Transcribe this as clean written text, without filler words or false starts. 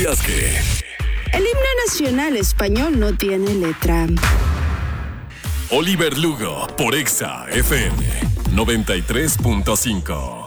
sabías que? El himno nacional español no tiene letra. Oliver Lugo, por Exa FM 93.5.